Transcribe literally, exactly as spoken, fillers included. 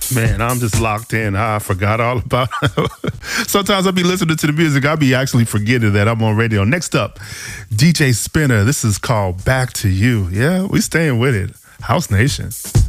Man, I'm just locked in. I forgot all about it. Sometimes I'll be listening to the music. I'll be actually forgetting that I'm on radio. Next up, D J Spinner. This is called Back to You. Yeah, we staying with it. House Nation.